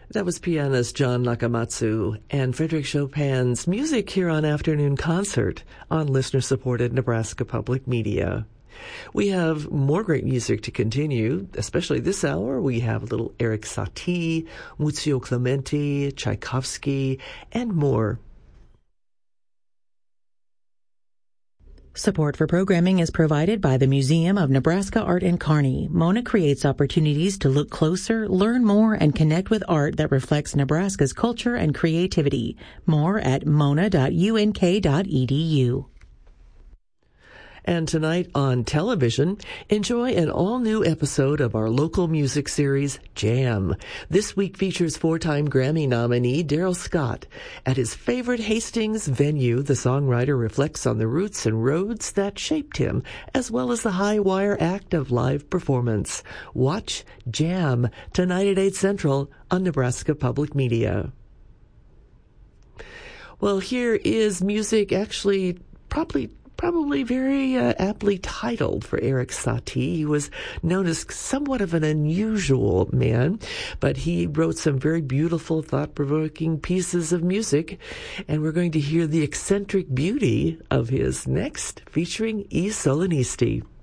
That was pianist John Nakamatsu and Frédéric Chopin's music here on Afternoon Concert on listener-supported Nebraska Public Media. We have more great music to continue, especially this hour. We have a little Erik Satie, Muzio Clementi, Tchaikovsky, and more. Support for programming is provided by the Museum of Nebraska Art in Kearney. MONA creates opportunities to look closer, learn more, and connect with art that reflects Nebraska's culture and creativity. More at mona.unk.edu. And tonight on television, enjoy an all-new episode of our local music series, Jam. This week features four-time Grammy nominee Daryl Scott. At his favorite Hastings venue, the songwriter reflects on the roots and roads that shaped him, as well as the high-wire act of live performance. Watch Jam tonight at 8 Central on Nebraska Public Media. Well, here is music actually probably very aptly titled for Erik Satie. He was known as somewhat of an unusual man, but he wrote some very beautiful, thought-provoking pieces of music, and we're going to hear the eccentric beauty of his next, featuring I Solinisti.